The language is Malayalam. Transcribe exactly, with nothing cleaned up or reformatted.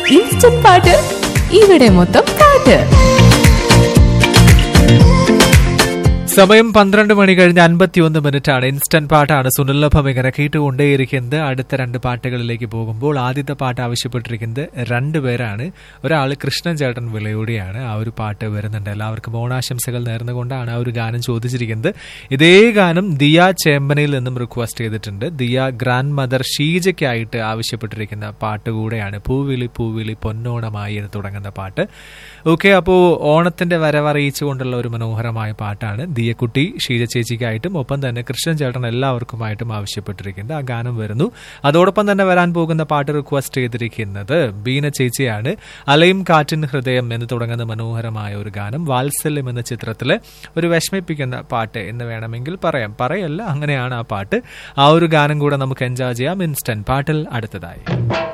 ഇൻസ്റ്റന്റ് പാട്ട് ഇവിടെ മൊത്തം പാട്ട്. സമയം പന്ത്രണ്ട് മണി കഴിഞ്ഞ് അൻപത്തി ഒന്ന് മിനിറ്റ് ആണ്. ഇൻസ്റ്റന്റ് പാട്ടാണ് സുനിലഭം ഇങ്ങനെ കേട്ടുകൊണ്ടേയിരിക്കുന്നത്. അടുത്ത രണ്ട് പാട്ടുകളിലേക്ക് പോകുമ്പോൾ ആദ്യത്തെ പാട്ട് ആവശ്യപ്പെട്ടിരിക്കുന്നത് രണ്ടുപേരാണ്. ഒരാൾ കൃഷ്ണൻ ചേട്ടൻ വിളയോടെയാണ്. ആ ഒരു പാട്ട് വരുന്നുണ്ട്. എല്ലാവർക്കും ഓണാശംസകൾ നേർന്നുകൊണ്ടാണ് ആ ഒരു ഗാനം ചോദിച്ചിരിക്കുന്നത്. ഇതേ ഗാനം ദിയ ചേമ്പനയിൽ നിന്നും റിക്വസ്റ്റ് ചെയ്തിട്ടുണ്ട്. ദിയ ഗ്രാൻഡ് മദർ ഷീജയ്ക്കായിട്ട് ആവശ്യപ്പെട്ടിരിക്കുന്ന പാട്ട് കൂടെയാണ്. പൂവിളി പൂവിളി പൊന്നോണമായി എന്ന് തുടങ്ങുന്ന പാട്ട്. ഓക്കെ, അപ്പോൾ ഓണത്തിന്റെ വരവറിയിച്ചുകൊണ്ടുള്ള ഒരു മനോഹരമായ പാട്ടാണ് ദിയക്കുട്ടി ഷീജ ചേച്ചിക്കായിട്ടും ഒപ്പം തന്നെ കൃഷ്ണൻ ചേട്ടൻ എല്ലാവർക്കുമായിട്ടും ആവശ്യപ്പെട്ടിരിക്കുന്നത്. ആ ഗാനം വരുന്നു. അതോടൊപ്പം തന്നെ വരാൻ പോകുന്ന പാട്ട് റിക്വസ്റ്റ് ചെയ്തിരിക്കുന്നത് ബീന ചേച്ചിയാണ്. അലയും കാറ്റിൻ ഹൃദയം എന്ന് തുടങ്ങുന്ന മനോഹരമായ ഒരു ഗാനം. വാത്സല്യം എന്ന ചിത്രത്തിലെ ഒരു വിഷമിപ്പിക്കുന്ന പാട്ട് എന്ന് വേണമെങ്കിൽ പറയാം. പറയല്ല, അങ്ങനെയാണ് ആ പാട്ട്. ആ ഒരു ഗാനം കൂടെ നമുക്ക് എൻജോയ് ചെയ്യാം ഇൻസ്റ്റന്റ് പാട്ടിൽ അടുത്തതായി.